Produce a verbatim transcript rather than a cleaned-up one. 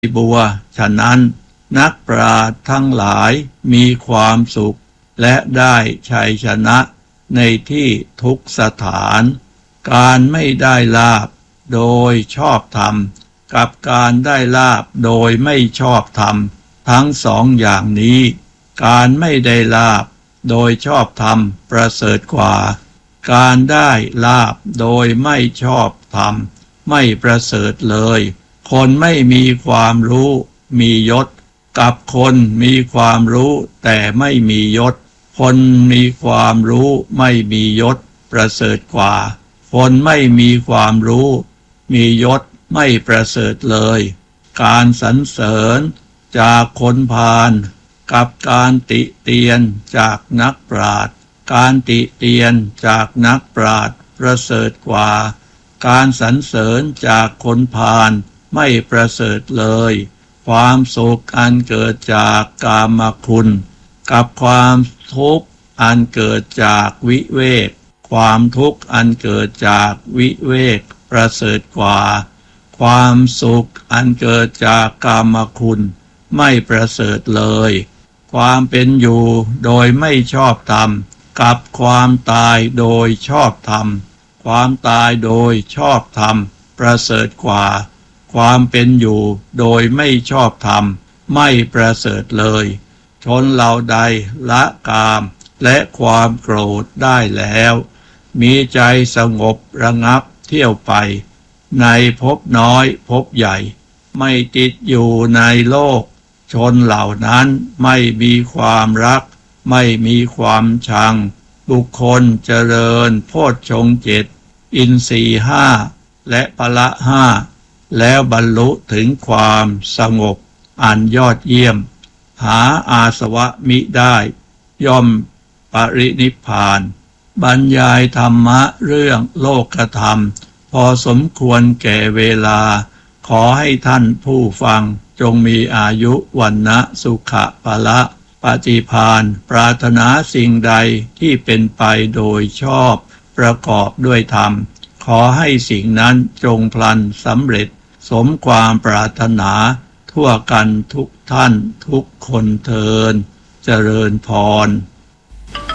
บัวฉะนั้นนักปราชญ์ทั้งหลายมีความสุขและได้ชัยชนะในที่ทุกสถานการไม่ได้ลาภโดยชอบธรรมกับการได้ลาภโดยไม่ชอบธรรมทั้งสองอย่างนี้การไม่ได้ลาภโดยชอบธรรมประเสริฐกว่าการได้ลาภโดยไม่ชอบธรรมไม่ประเสริฐเลยคนไม่มีความรู้มียศกับคนมีความรู้แต่ไม่มียศคนมีความรู้ไม่มียศประเสริฐกว่าคนไม่มีความรู้มียศไม่ประเสริฐเลยการสรรเสริญจากคนพาลกับการติเตียนจากนักปราชญ์การติเตียนจากนักปราชญ์ประเสริฐกว่าการสรรเสริญจากคนพาลไม่ประเสริฐเลยความสุขอันเกิดจากกามคุณกับความทุกข์อันเกิดจากวิเวกความทุกข์อันเกิดจากวิเวกประเสริฐกว่าความสุขอันเกิดจากกามคุณไม่ประเสริฐเลยความเป็นอยู่โดยไม่ชอบธรรมกับความตายโดยชอบธรรมความตายโดยชอบธรรมประเสริฐกว่าความเป็นอยู่โดยไม่ชอบธรรมไม่ประเสริฐเลยชนเหล่าใดละกามและความโกรธได้แล้วมีใจสงบระงับเที่ยวไปในภพน้อยภพใหญ่ไม่ติดอยู่ในโลกชนเหล่านั้นไม่มีความรักไม่มีความชังบุคคลเจริญโพชฌงค์เจ็ดอินทรีย์ห้าและพละห้าแล้วบรรลุถึงความสงบอันยอดเยี่ยมหาอาสวะมิได้ย่อมปรินิพพานบรรยายธรรมะเรื่องโลกธรรมพอสมควรแก่เวลาขอให้ท่านผู้ฟังจงมีอายุวันนะสุขะภละปฏิภาณปรารถนาสิ่งใดที่เป็นไปโดยชอบประกอบด้วยธรรมขอให้สิ่งนั้นจงพลันสำเร็จสมความปรารถนาทั่วกันทุกท่านทุกคนเทอญเจริญพร